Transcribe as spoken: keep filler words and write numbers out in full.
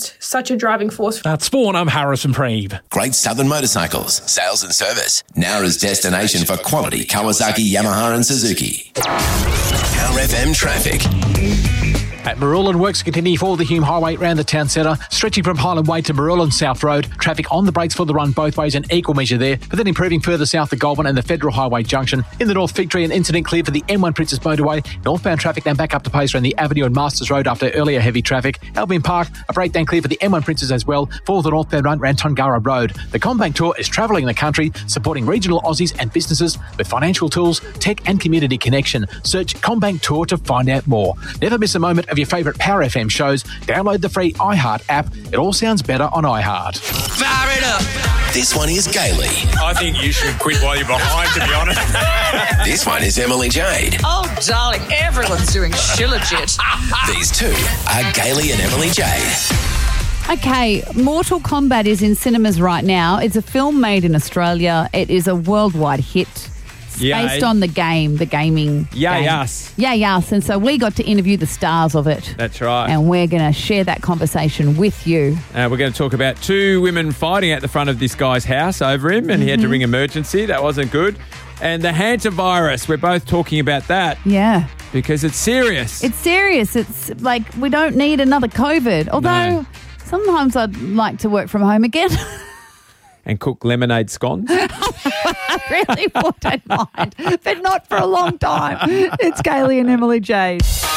just such a driving force. That's Spawn. I'm Harrison Preeb. Great Southern Motorcycles, sales and service. Nowra's destination for quality Kawasaki, Yamaha and Suzuki. Power F M traffic. At Marulan, works continue for the Hume Highway around the town centre, stretching from Highland Way to Marulan South Road. Traffic on the brakes for the run both ways in equal measure there, but then improving further south to Goulburn and the Federal Highway Junction. In the North Fig Tree, an incident clear for the M one Princess Motorway. Northbound traffic then back up to pace around the Avenue and Masters Road after earlier heavy traffic. Albion Park, a breakdown clear for the M one Princess as well for the northbound run around Tungara Road. The CommBank Tour is travelling the country, supporting regional Aussies and businesses with financial tools, tech and community connection. Search CommBank Tour to find out more. Never miss a moment of your favourite Power F M shows. Download the free iHeart app. It all sounds better on iHeart. Fire it up. This one is Gailey. I think you should quit while you're behind, to be honest. This one is Emily Jade. Oh, darling, everyone's doing shillagit. These two are Gailey and Emily Jade. Okay, Mortal Kombat is in cinemas right now. It's a film made in Australia. It is a worldwide hit. It's Yay. based on the game, the gaming Yay, game. us. Yay, us. And so we got to interview the stars of it. That's right. And we're going to share that conversation with you. Uh, we're going to talk about two women fighting at the front of this guy's house over him, and mm-hmm. he had to ring emergency. That wasn't good. And the hantavirus, we're both talking about that. Yeah. Because it's serious. It's serious. It's like we don't need another COVID. Although No. sometimes I'd like to work from home again. And cook lemonade scones. I really wouldn't mind, but not for a long time. It's Gailey and Emily Jade.